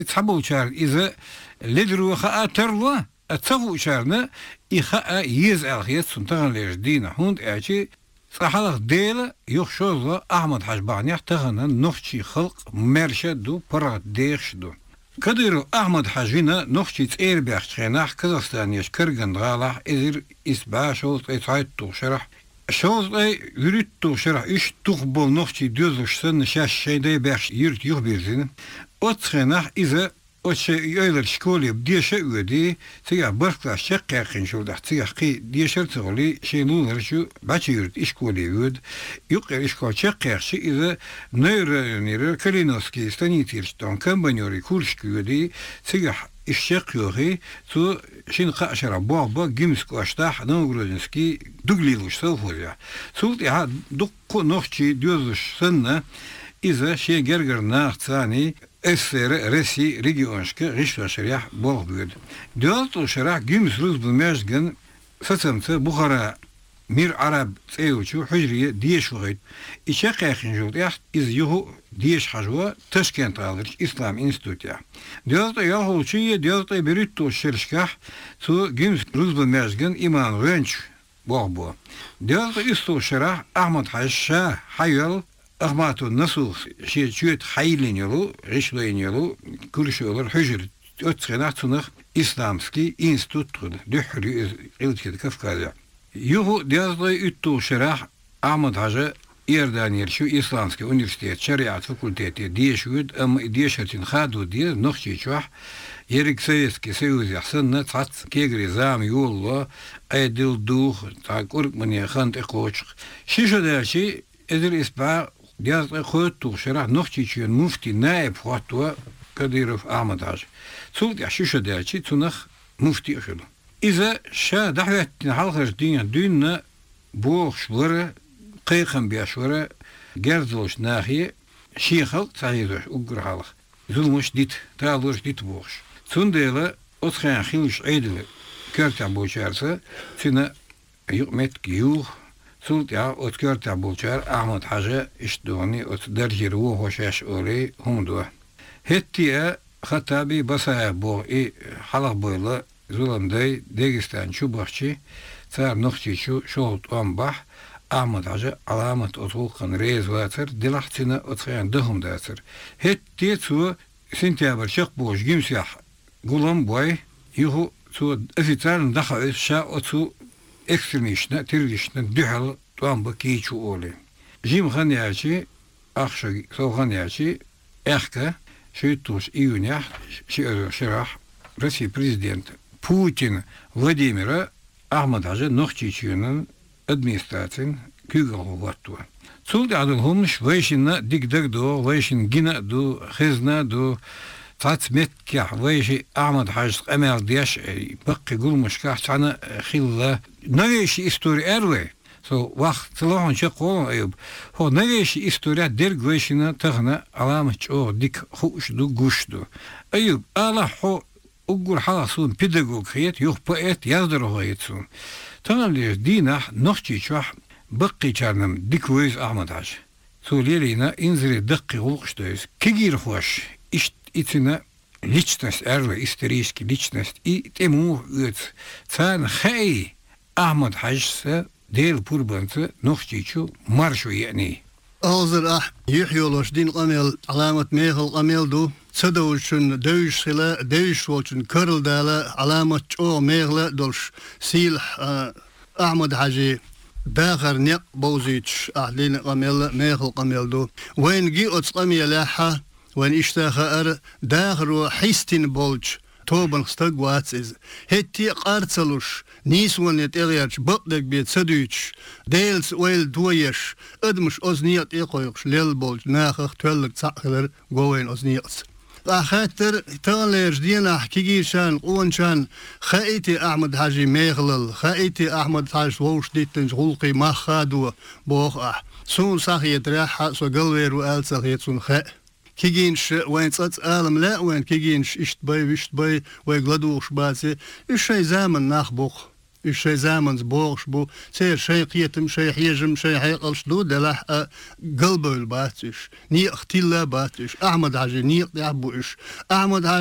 تحبوا شار إذا لدرو خاء تروا أتصفوا شارنا إخاء يزعل خيط سنتغن لجدينا هوند أعشي صحالة ديلا يخشوز أحمد حجبانيح تغنى نخشي خلق مرشدو برا ديخشدو كديرو أحمد حجينا نخشي تير بيخشيناح كزاستان يشكرغن غالح إذر إسباع شوز إتعيد توشرح شوز أي يريد توشرح إش تقبل نخشي دوزوش سن شاش شيدي بيخش يريد يخبيرزين أتخيناح إذا أشياء يقدر شكولي بديشة ودي تيجا بركة شقة خنشول ده تيجا قي ديشة تقولي شيء نور شو بتشيرت إشكولي ود يقدر إشكال شقة شيء إذا نير كلينوسكي استنيتيرش تون كم بنيوري كولش كودي تيجا الشق يوهي تو شين قاشرة بابا جيمسكو أشتاح نوغرودنسكي دوغليلوش سوفوزيا سولت يا دق نوختي دوزش سنة إذا شيء جرجر ناخ ثاني أسر رسي ريجيونشك غيشوا شريح بوغ بود دولتو شريح جيمس روز بالمجدن ستمت بخارا مير عرب تيوچو حجرية ديش وغيد إشاق يخين جولد يخ إذ يهو ديش حجوة تشكين تغالرش إسلام إنستوتيا دولتو يهو شيء دولتو بريتو شرشكح تو جيمس روز بالمجدن إيمان غنش بوغ بو دولتو إستو شريح أحمد حشا حيال أخماتو نسوخ شيء شويت حيلين يلو غشلين يلو كل شيء يلو حجر أتخناع تنخ إسلامسكي إنستوت تخد دحري قلت كده كفكاريا يهو ديازضي اتو شراح أحمد حاجة إيردان يرشو إسلامسكي أونيفرسيتيت شريعة فاكولتيتي ديشود أما ديشتين خادو دي نخشي شوح يريك سيسكي سيوزي حسنة تحت كيغري زام يولو أيدل دوخ تاك أورك من يخانت إقوشق شيشو داشي إذر إسباع ديازضي خوتو شراح نخشي شوين مفتي نائب خواتوا كديرف أحمد حاجة سولت يحشيشو داشي تنخ مفتي أخلو إذا شا دحوة نحلقش دينا بوخش ورا قيقن بيشورا جرزلوش ناحية شيخل صحيح أقر حلق ظلمش ديت تعالوش ديت بوخش تنديلا أتخيان خيلش عيدل كرتع بوشارسا تنا يقمت كيوخ سولت يا أتكرتع بوشار أحمد حاجة اشتوني أتدرجي روح وشاش أولي هم دوه هتيا خطابي بصايا بو حلق بويلا زولم داي داغستان شو بخشي صار نخشي شوط أنبح أحمد حاجة علامة أطوقن ريز واتر دلحتنا أتخيان دهم داتر هتي تو سنتيابر شق بوش جيمسيح قولم بوي يهو تو أفيتال دخل شاء تو إكسترميشنا تيرليشنا دحل طوام كيتشو أولي جيم خانياشي أخشى سو خانياشي إحكا شيتوش إيونيح شراح رسي بريزيدنت Путин Владимира Ахмад Хажа Нохчичюнен администрацин Kügel ватту. Цулди адыл хумш вейшина дигдагдо, вейшин гина ду, хизна ду, تعتمتك ويشي أحمد حاج أمال ديش بقي قول مشكاح تانا خيلا نويشي إستوري أروي سو وقت تلوحن شقوه أيوب هو نويشي إستوري دير قويشنا تغنى علامة أو ديك خوش دو قوش دو أيوب ألا حو أقول حاصون بيداغوغ خيت يوخ بقيت يزدرو هيتسون تغنى ليش دينا نخشي شوح بقي چارنم ديك ويز أحمد حاج سو ليلينا إنزري دقي غلقش دويز كيجير خوش إتنا личность, исторический личность, и тему цан хай Ахмад Хаджса дел пурбанца нохтичу маршу يعني. أوزر يحيولوش دين قميل علامة ميخل قميل دو صدوشن دوش خلا دوش وشن كرل دالا علامة أو ميخلا دولش سيل أحمد حاجي باخر نق بوزيتش أهلين قميل ميخل قميل دو وين جي أتقمي لاحة وين اشتاخر داخرو حيستين بولج توبن استقواتز هتي قارتسلوش نيسون يتغيرش بطلق بيت سدوش ديلس ويل دويش ادمش ازنيات يقويقش ليل بولج ناخخ تولق تساقلر قوين ازنيات خاطر تغليرش دينا حكيجي شان قوان شان خايتي أحمد حاجي ميغلل خايتي أحمد حاج ووش ديتنج غلقي ما خادو بوخ سون ساخيت راحة سو قلوير وآل ساخيت سون خاء كيجينش وين تصات عالم لا وين كيجينش اشت باي ويش باي ويقلدوش باسي الشي زامن ناخبوخ الشيء زمن بورش بو سير شيء قيتم شيء حيجم شيء حيقلش دو دلح قلبه الباتش ني اختلا باتش أحمد حاجة ني يعبوش أحمد